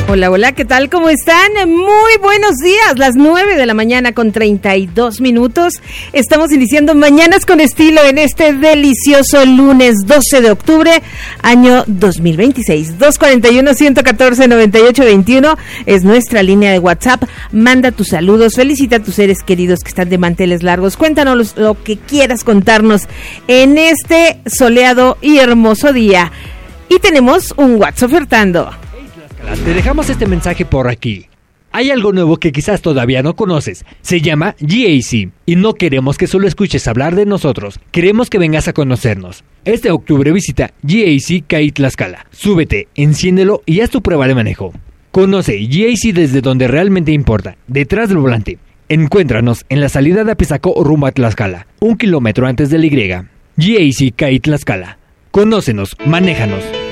Hola, hola, ¿qué tal? ¿Cómo están? Muy buenos días, las 9 de la mañana con 32 minutos. Estamos iniciando Mañanas con Estilo en este delicioso lunes 12 de octubre, año 2026. 241-114-9821 es nuestra línea de WhatsApp. Manda tus saludos, felicita a tus seres queridos que están de manteles largos. Cuéntanos lo que quieras contarnos en este soleado y hermoso día. Y tenemos un WhatsApp ofertando. Te dejamos este mensaje por aquí. Hay algo nuevo que quizás todavía no conoces. Se llama GAC y no queremos que solo escuches hablar de nosotros. Queremos que vengas a conocernos. Este octubre visita GAC CAI Tlaxcala. Súbete, enciéndelo y haz tu prueba de manejo. Conoce GAC desde donde realmente importa, detrás del volante. Encuéntranos en la salida de Apizaco rumbo a Tlaxcala, 1 kilómetro antes de la Y. GAC CAI Tlaxcala. Conócenos, manéjanos.